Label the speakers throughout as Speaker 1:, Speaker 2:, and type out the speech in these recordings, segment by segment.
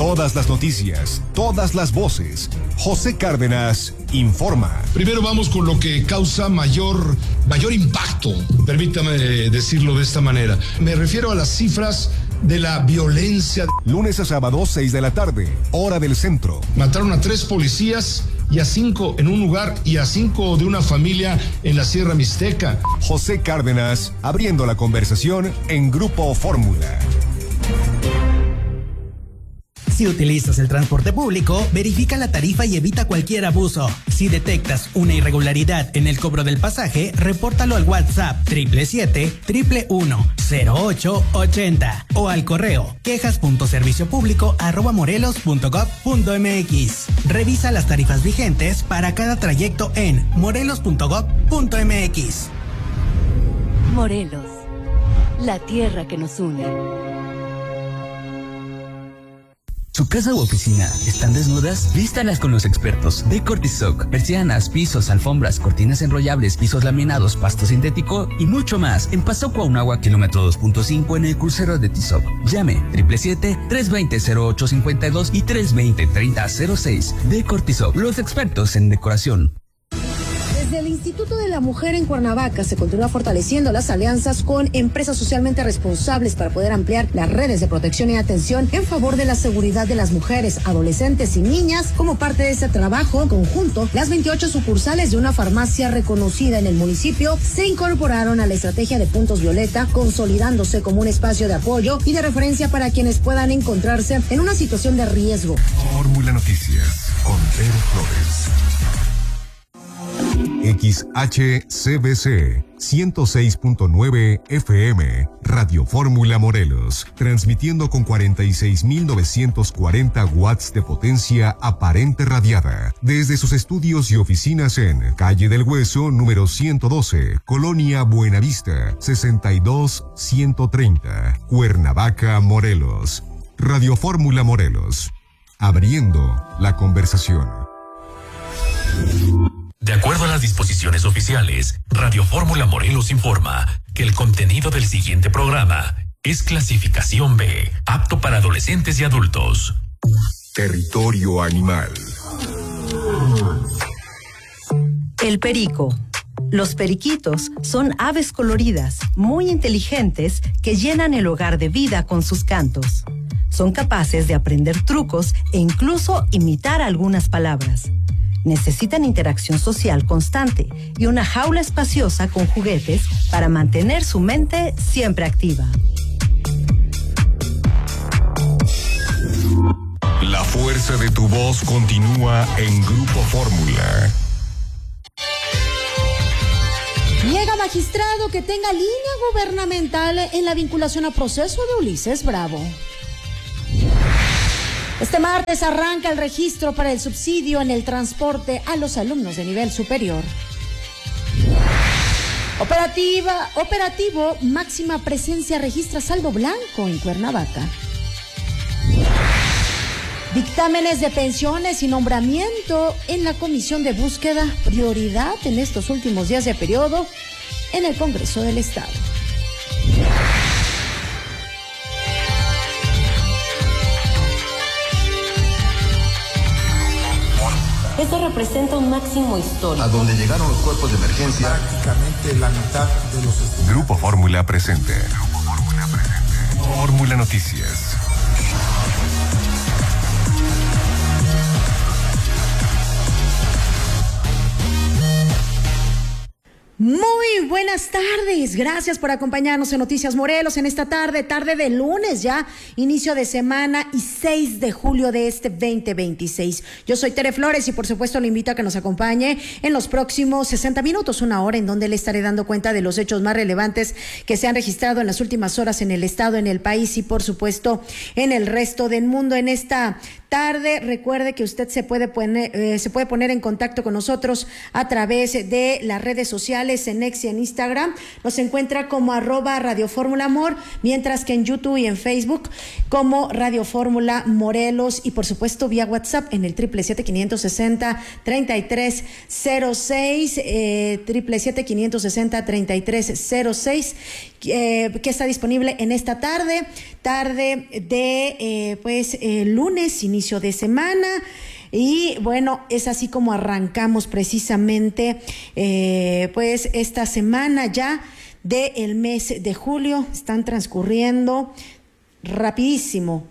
Speaker 1: Todas las noticias, todas las voces. José Cárdenas informa.
Speaker 2: Primero vamos con lo que causa mayor impacto, permítame decirlo de esta manera. Me refiero a las cifras de la violencia.
Speaker 1: Lunes a sábado, 6 de la tarde, hora del centro.
Speaker 2: Mataron a 3 policías y a 5 en un lugar y a 5 de una familia en la Sierra Mixteca.
Speaker 1: José Cárdenas abriendo la conversación en Grupo Fórmula.
Speaker 3: Si utilizas el transporte público, verifica la tarifa y evita cualquier abuso. Si detectas una irregularidad en el cobro del pasaje, repórtalo al WhatsApp 777-111-0880 o al correo quejas.serviciopublico@morelos.gov.mx. Revisa las tarifas vigentes para cada trayecto en morelos.gov.mx.
Speaker 4: Morelos, la tierra que nos une.
Speaker 5: ¿Su casa u oficina están desnudas? Vístalas con los expertos de Cortisoc. Persianas, pisos, alfombras, cortinas enrollables, pisos laminados, pasto sintético y mucho más. En Paso Cuauhnáhuac, kilómetro 2.5 en el crucero de Tizoc. Llame 777-320-0852 y 320-3006. De Cortisoc, los expertos en decoración.
Speaker 6: Desde el Instituto de la Mujer en Cuernavaca se continúa fortaleciendo las alianzas con empresas socialmente responsables para poder ampliar las redes de protección y atención en favor de la seguridad de las mujeres, adolescentes y niñas. Como parte de este trabajo conjunto, las 28 sucursales de una farmacia reconocida en el municipio se incorporaron a la estrategia de Puntos Violeta, consolidándose como un espacio de apoyo y de referencia para quienes puedan encontrarse en una situación de riesgo.
Speaker 1: Fórmula Noticias con Pedro Flores. XHCBC 106.9 FM, Radio Fórmula Morelos, transmitiendo con 46.940 watts de potencia aparente radiada, desde sus estudios y oficinas en Calle del Hueso, número 112, Colonia Buenavista, 62130, Cuernavaca, Morelos. Radio Fórmula Morelos, abriendo la conversación.
Speaker 7: De acuerdo a las disposiciones oficiales, Radio Fórmula Morelos informa que el contenido del siguiente programa es clasificación B, apto para adolescentes y adultos.
Speaker 1: Territorio animal.
Speaker 8: El perico. Los periquitos son aves coloridas, muy inteligentes, que llenan el hogar de vida con sus cantos. Son capaces de aprender trucos e incluso imitar algunas palabras. Necesitan interacción social constante y una jaula espaciosa con juguetes para mantener su mente siempre activa.
Speaker 1: La fuerza de tu voz continúa en Grupo Fórmula.
Speaker 6: Niega magistrado que tenga línea gubernamental en la vinculación a proceso de Ulises Bravo. Este martes arranca el registro para el subsidio en el transporte a los alumnos de nivel superior. Operativo Máxima Presencia registra saldo blanco en Cuernavaca. Dictámenes de pensiones y nombramiento en la Comisión de Búsqueda, prioridad en estos últimos días de periodo en el Congreso del Estado.
Speaker 9: Esto representa un máximo histórico.
Speaker 10: A donde llegaron los cuerpos de emergencia.
Speaker 11: Prácticamente la mitad de los estudiantes.
Speaker 1: Grupo Fórmula presente. Fórmula Noticias.
Speaker 6: Muy buenas tardes, gracias por acompañarnos en Noticias Morelos en esta tarde de lunes ya, inicio de semana y 6 de julio de este 2026. Yo soy Tere Flores y por supuesto le invito a que nos acompañe en los próximos 60 minutos, una hora en donde le estaré dando cuenta de los hechos más relevantes que se han registrado en las últimas horas en el estado, en el país y por supuesto en el resto del mundo. En esta tarde, recuerde que usted se puede poner en contacto con nosotros a través de las redes sociales, en X y en Instagram. Nos encuentra como @Radio Fórmula Amor, mientras que en YouTube y en Facebook como Radio Fórmula Morelos y por supuesto vía WhatsApp en el 777-560-3306, 777-560-3306. que está disponible en esta tarde de lunes, inicio de semana. Y bueno, es así como arrancamos precisamente pues esta semana ya del mes de julio. Están transcurriendo rapidísimo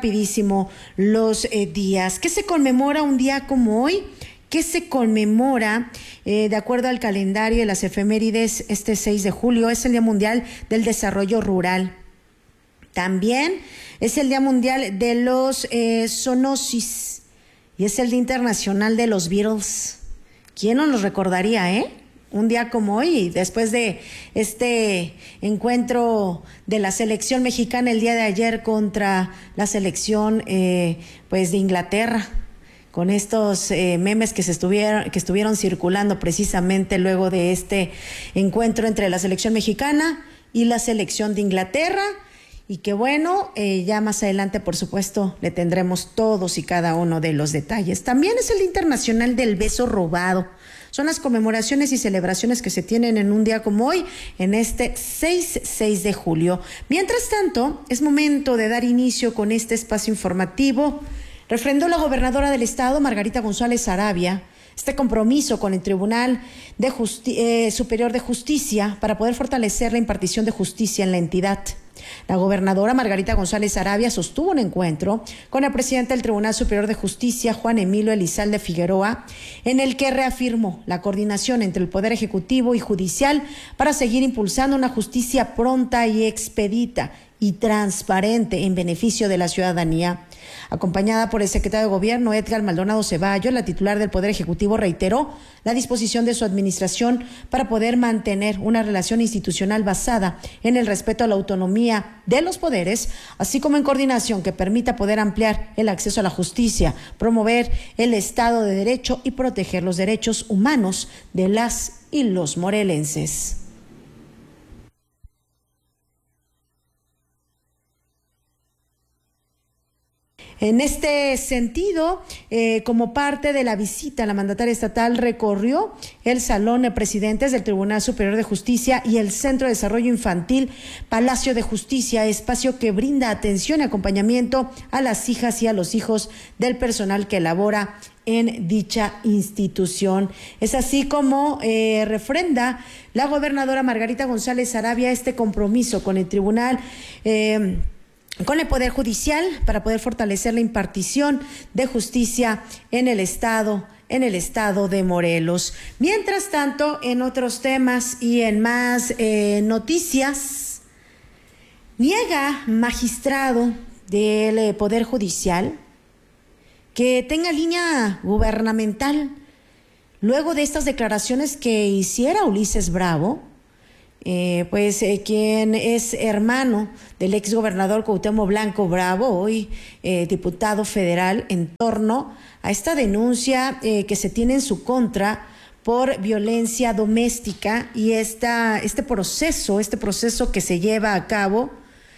Speaker 6: los días. ¿Qué se conmemora un día como hoy? ¿Qué se conmemora de acuerdo al calendario de las efemérides este 6 de julio? Es el Día Mundial del Desarrollo Rural. También es el Día Mundial de los Zoonosis. Y es el Día Internacional de los Beatles. ¿Quién no los recordaría, Un día como hoy, después de este encuentro de la selección mexicana el día de ayer contra la selección pues de Inglaterra, con estos memes que estuvieron circulando precisamente luego de este encuentro entre la selección mexicana y la selección de Inglaterra. Y que bueno, ya más adelante, por supuesto, le tendremos todos y cada uno de los detalles. También es el Día Internacional del Beso Robado. Son las conmemoraciones y celebraciones que se tienen en un día como hoy, en este 6 de julio. Mientras tanto, es momento de dar inicio con este espacio informativo. Refrendó la gobernadora del estado, Margarita González Sarabia, este compromiso con el Tribunal Superior de Justicia para poder fortalecer la impartición de justicia en la entidad. La gobernadora Margarita González Sarabia sostuvo un encuentro con el presidente del Tribunal Superior de Justicia, Juan Emilio Elizalde Figueroa, en el que reafirmó la coordinación entre el Poder Ejecutivo y Judicial para seguir impulsando una justicia pronta y expedita y transparente en beneficio de la ciudadanía. Acompañada por el secretario de Gobierno, Edgar Maldonado Ceballos, la titular del Poder Ejecutivo reiteró la disposición de su administración para poder mantener una relación institucional basada en el respeto a la autonomía de los poderes, así como en coordinación que permita poder ampliar el acceso a la justicia, promover el Estado de Derecho y proteger los derechos humanos de las y los morelenses. En este sentido, como parte de la visita, la mandataria estatal recorrió el Salón de Presidentes del Tribunal Superior de Justicia y el Centro de Desarrollo Infantil Palacio de Justicia, espacio que brinda atención y acompañamiento a las hijas y a los hijos del personal que labora en dicha institución. Es así como refrenda la gobernadora Margarita González Sarabia este compromiso con el tribunal, con el Poder Judicial para poder fortalecer la impartición de justicia en el estado de Morelos. Mientras tanto, en otros temas y en más noticias, niega magistrado del Poder Judicial que tenga línea gubernamental luego de estas declaraciones que hiciera Ulises Bravo, quien es hermano del exgobernador Cuauhtémoc Blanco Bravo, hoy diputado federal, en torno a esta denuncia que se tiene en su contra por violencia doméstica y este proceso que se lleva a cabo,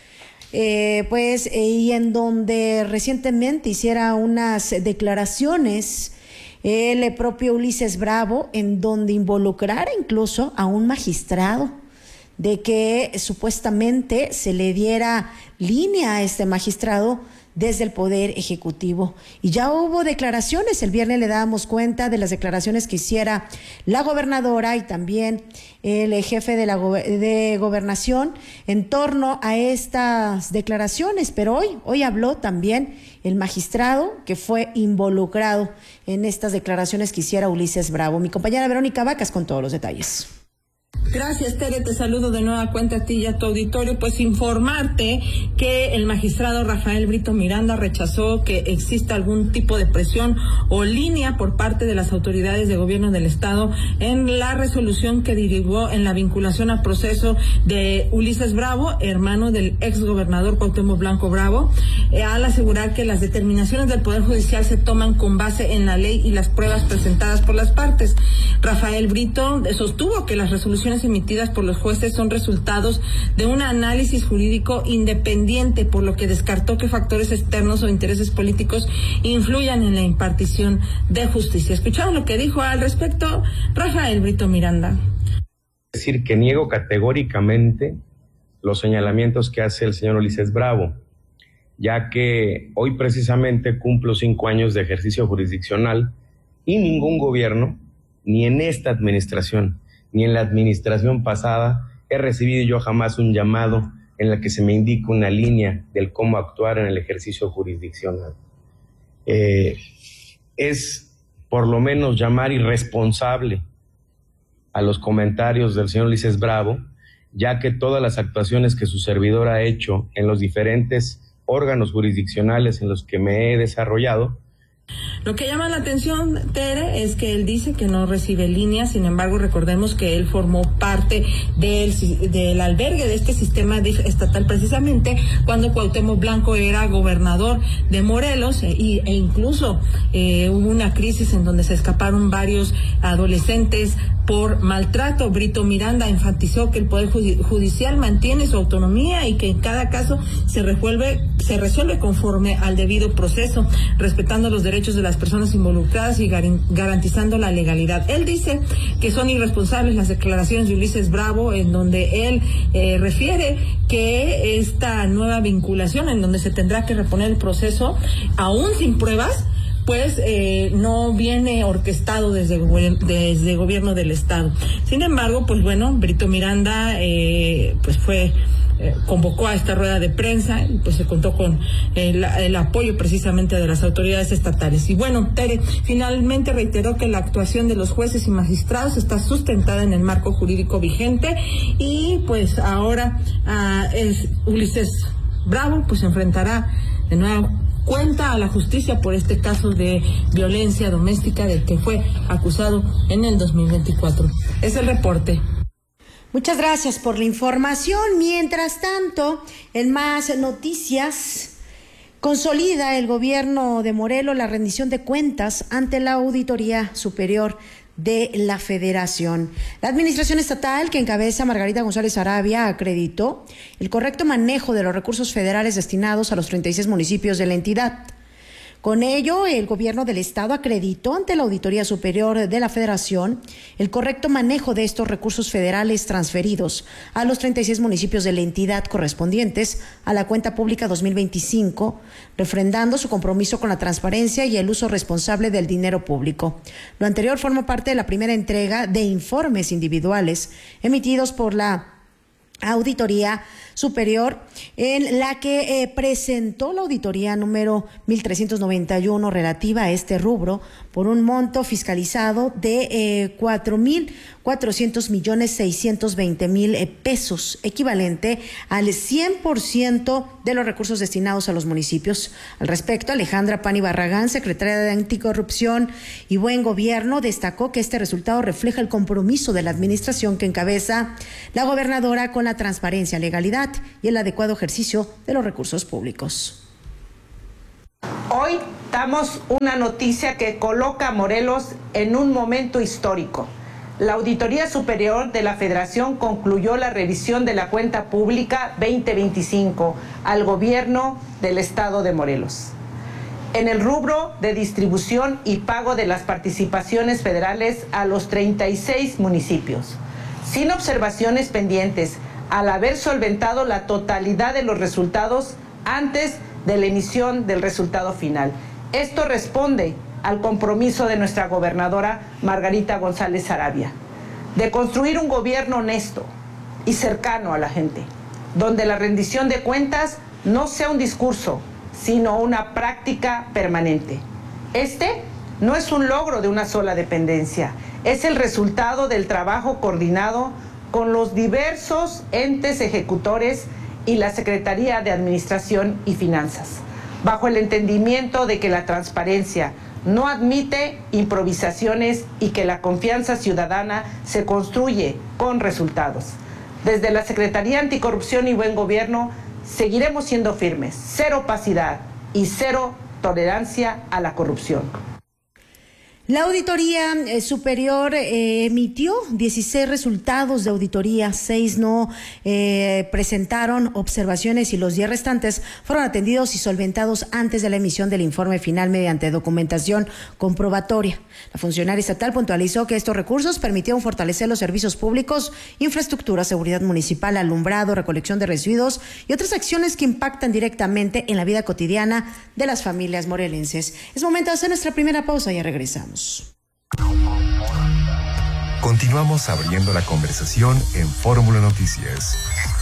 Speaker 6: y en donde recientemente hiciera unas declaraciones el propio Ulises Bravo, en donde involucrara incluso a un magistrado, de que supuestamente se le diera línea a este magistrado desde el Poder Ejecutivo. Y ya hubo declaraciones, el viernes le dábamos cuenta de las declaraciones que hiciera la gobernadora y también el jefe de Gobernación en torno a estas declaraciones, pero hoy habló también el magistrado que fue involucrado en estas declaraciones que hiciera Ulises Bravo. Mi compañera Verónica Vacas con todos los detalles.
Speaker 12: Gracias, Tere, te saludo de nueva cuenta a ti y a tu auditorio. Pues informarte que el magistrado Rafael Brito Miranda rechazó que exista algún tipo de presión o línea por parte de las autoridades de gobierno del estado en la resolución que derivó en la vinculación a proceso de Ulises Bravo, hermano del exgobernador Cuauhtémoc Blanco Bravo, al asegurar que las determinaciones del Poder Judicial se toman con base en la ley y las pruebas presentadas por las partes. Rafael Brito sostuvo que las resoluciones emitidas por los jueces son resultados de un análisis jurídico independiente, por lo que descartó que factores externos o intereses políticos influyan en la impartición de justicia. Escuchamos lo que dijo al respecto Rafael Brito Miranda.
Speaker 13: Decir que niego categóricamente los señalamientos que hace el señor Ulises Bravo, ya que hoy precisamente cumplo 5 años de ejercicio jurisdiccional y ningún gobierno, ni en esta administración, ni en la administración pasada, he recibido yo jamás un llamado en el que se me indique una línea del cómo actuar en el ejercicio jurisdiccional. Es por lo menos llamar irresponsable a los comentarios del señor Ulises Bravo, ya que todas las actuaciones que su servidor ha hecho en los diferentes órganos jurisdiccionales en los que me he desarrollado.
Speaker 12: Lo que llama la atención, Tere, es que él dice que no recibe líneas. Sin embargo, recordemos que él formó parte del albergue de este sistema estatal precisamente cuando Cuauhtémoc Blanco era gobernador de Morelos e incluso hubo una crisis en donde se escaparon varios adolescentes por maltrato. Brito Miranda enfatizó que el Poder Judicial mantiene su autonomía y que en cada caso se resuelve conforme al debido proceso, respetando los derechos de las personas involucradas y garantizando la legalidad. Él dice que son irresponsables las declaraciones de Ulises Bravo, en donde él refiere que esta nueva vinculación, en donde se tendrá que reponer el proceso, aún sin pruebas, pues no viene orquestado desde gobierno del Estado. Sin embargo, pues bueno, Brito Miranda pues convocó a esta rueda de prensa y pues se contó con el apoyo precisamente de las autoridades estatales. Y bueno, Tere finalmente reiteró que la actuación de los jueces y magistrados está sustentada en el marco jurídico vigente y pues ahora Ulises Bravo pues se enfrentará de nuevo cuenta a la justicia por este caso de violencia doméstica del que fue acusado en el 2024. Es el reporte.
Speaker 6: Muchas gracias por la información. Mientras tanto, en más noticias, consolida el gobierno de Morelos la rendición de cuentas ante la Auditoría Superior de la Federación. La administración estatal que encabeza Margarita González Sarabia acreditó el correcto manejo de los recursos federales destinados a los 36 municipios de la entidad. Con ello, el gobierno del estado acreditó ante la Auditoría Superior de la Federación el correcto manejo de estos recursos federales transferidos a los 36 municipios de la entidad correspondientes a la cuenta pública 2025, refrendando su compromiso con la transparencia y el uso responsable del dinero público. Lo anterior forma parte de la primera entrega de informes individuales emitidos por la Auditoría Superior, en la que presentó la auditoría número 1391 relativa a este rubro por un monto fiscalizado de 4,400,620,000 pesos, equivalente al 100% de los recursos destinados a los municipios. Al respecto, Alejandra Pani Barragán, secretaria de Anticorrupción y Buen Gobierno, destacó que este resultado refleja el compromiso de la administración que encabeza la gobernadora con la transparencia, legalidad y el adecuado ejercicio de los recursos públicos.
Speaker 14: Hoy damos una noticia que coloca a Morelos en un momento histórico. La Auditoría Superior de la Federación concluyó la revisión de la cuenta pública 2025 al gobierno del estado de Morelos. En el rubro de distribución y pago de las participaciones federales a los 36 municipios, sin observaciones pendientes, al haber solventado la totalidad de los resultados antes de la emisión del resultado final. Esto responde al compromiso de nuestra gobernadora Margarita González Sarabia, de construir un gobierno honesto y cercano a la gente, donde la rendición de cuentas no sea un discurso, sino una práctica permanente. Este no es un logro de una sola dependencia, es el resultado del trabajo coordinado con los diversos entes ejecutores y la Secretaría de Administración y Finanzas, bajo el entendimiento de que la transparencia no admite improvisaciones y que la confianza ciudadana se construye con resultados. Desde la Secretaría Anticorrupción y Buen Gobierno seguiremos siendo firmes, cero opacidad y cero tolerancia a la corrupción.
Speaker 6: La Auditoría Superior emitió 16 resultados de auditoría, 6 no presentaron observaciones y los 10 restantes fueron atendidos y solventados antes de la emisión del informe final mediante documentación comprobatoria. La funcionaria estatal puntualizó que estos recursos permitieron fortalecer los servicios públicos, infraestructura, seguridad municipal, alumbrado, recolección de residuos y otras acciones que impactan directamente en la vida cotidiana de las familias morelenses. Es momento de hacer nuestra primera pausa y ya regresamos.
Speaker 1: Continuamos abriendo la conversación en Fórmula Noticias.